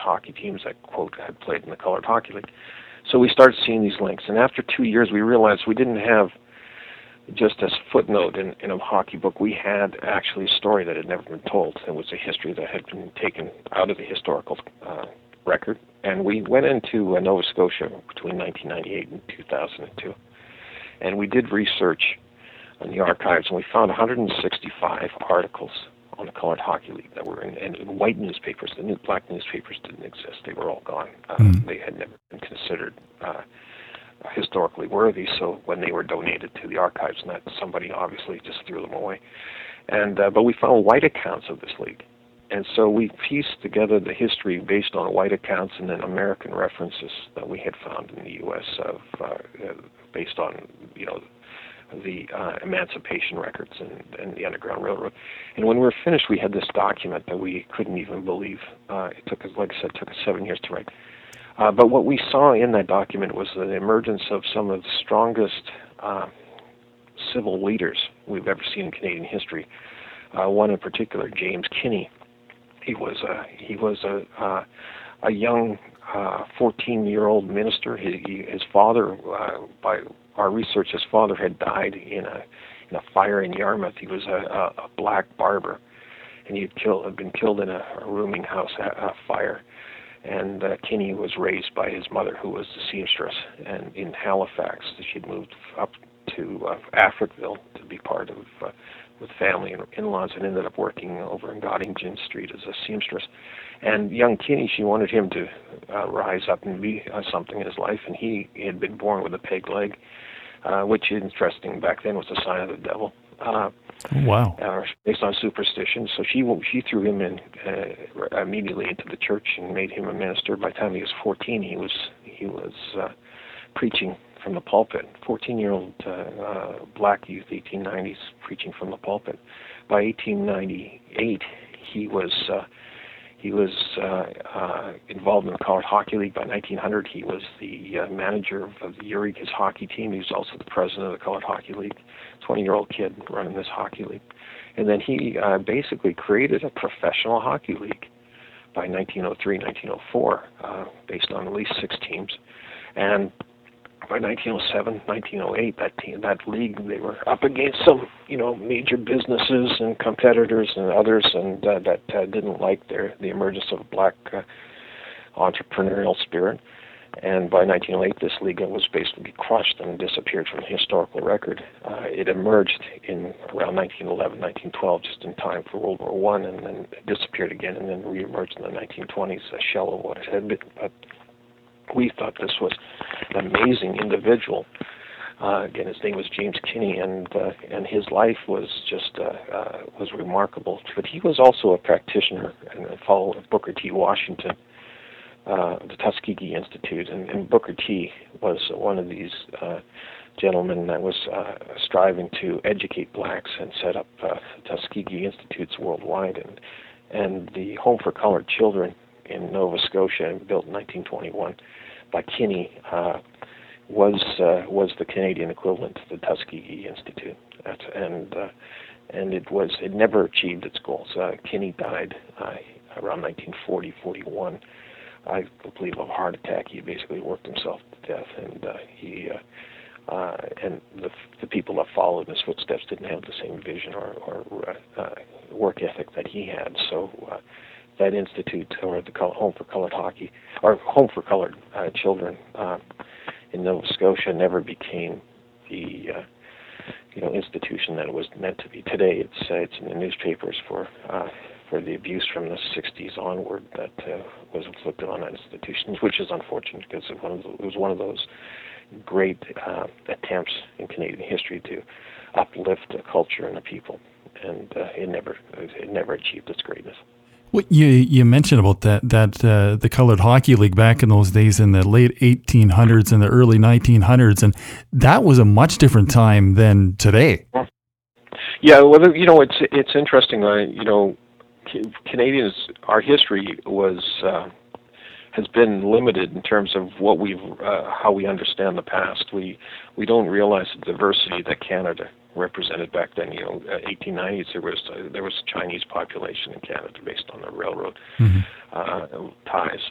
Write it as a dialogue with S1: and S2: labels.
S1: hockey teams that, quote, had played in the Colored Hockey League. So we started seeing these links, and after 2 years, we realized we didn't have just a footnote in a hockey book. We had actually a story that had never been told. It was a history that had been taken out of the historical record, and we went into Nova Scotia between 1998 and 2002, and we did research in the archives, and we found 165 articles on the Colored Hockey League that were in white newspapers. The black newspapers didn't exist. They were all gone. They had never been considered historically worthy, so when they were donated to the archives, and that somebody obviously just threw them away. And but we found white accounts of this league. And so we pieced together the history based on white accounts and then American references that we had found in the U.S. Based on, the emancipation records and the Underground Railroad. And when we were finished, we had this document that we couldn't even believe. It took us, like I said, 7 years to write. But what we saw in that document was the emergence of some of the strongest civil leaders we've ever seen in Canadian history. One in particular, James Kinney. He was a young 14-year-old minister. His father, by our research, his father had died in a fire in Yarmouth. He was a black barber, and he had been killed in a rooming house fire. And Kinney was raised by his mother, who was the seamstress, and in Halifax. She'd moved up to Africville to be part of with family and in-laws, and ended up working over in Gottingen Street as a seamstress. And young Kinney, she wanted him to rise up and be something in his life, and he had been born with a peg leg, which, interesting, back then was a sign of the devil.
S2: Wow.
S1: Based on superstition. So she threw him in immediately into the church and made him a minister. By the time he was 14, he was preaching from the pulpit. 14-year-old black youth, 1890s, preaching from the pulpit. By 1898, he was involved in the Colored Hockey League. By 1900, he was the manager of the Eureka's hockey team. He was also the president of the Colored Hockey League. 20-year-old kid running this hockey league. And then he basically created a professional hockey league by 1903, 1904, based on at least 6 teams. And by 1907, 1908, that league, they were up against some, major businesses and competitors and others, and that didn't like the emergence of black entrepreneurial spirit. And by 1908, this league was basically crushed and disappeared from the historical record. It emerged in around 1911, 1912, just in time for World War I, and then it disappeared again, and then reemerged in the 1920s, a shell of what it had been. But we thought this was an amazing individual. Again, his name was James Kinney, and his life was just was remarkable. But he was also a practitioner and a follower of Booker T. Washington, the Tuskegee Institute, and Booker T. was one of these gentlemen that was striving to educate blacks and set up Tuskegee Institutes worldwide, and the Home for Colored Children in Nova Scotia, built in 1921 by Kinney, was the Canadian equivalent to the Tuskegee Institute, and it never achieved its goals. Kinney died around 1940-41. I believe of a heart attack. He basically worked himself to death, and the people that followed in his footsteps didn't have the same vision or work ethic that he had. So that institute, or the Home for Colored Hockey, or Home for Colored Children in Nova Scotia, never became the institution that it was meant to be. Today, it's in the newspapers for the abuse from the 60s onward that was inflicted on that institution, which is unfortunate because it was one of those great attempts in Canadian history to uplift a culture and a people, and it never achieved its greatness.
S2: Well, you mentioned about that the Colored Hockey League back in those days in the late 1800s and the early 1900s, and that was a much different time than today.
S1: Yeah, well, it's interesting. Canadians, our history has been limited in terms of what how we understand the past. We don't realize the diversity that Canada represented back then. 1890s there was a Chinese population in Canada based on the railroad ties.